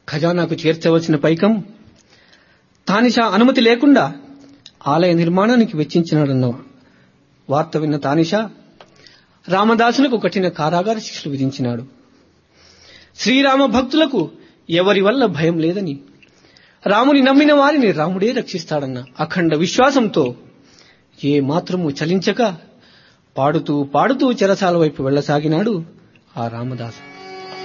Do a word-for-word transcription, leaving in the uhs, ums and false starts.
ఖజానాకు చేర్చవలసిన పైకం తానిషా అనుమతి లేకుండా ఆలయ నిర్మాణానికి వెచ్చించినాడన్న వార్త విన్న తానిషా రామదాసులకు కఠిన కారాగార శిక్షలు విధించినాడు. శ్రీరామ భక్తులకు ఎవరి వల్ల భయం లేదని, రాముని నమ్మిన వారిని రాముడే రక్షిస్తాడన్న అఖండ విశ్వాసంతో ఏ మాత్రము చలించక పాడుతూ పాడుతూ చెరసాల వైపు వెళ్లసాగినాడు ఆ రామదాసు.